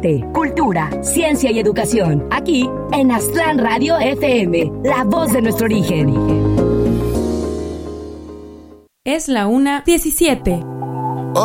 arte, cultura, ciencia y educación. Aquí en Aztlán Radio FM, la voz de nuestro origen. Es la 1:17.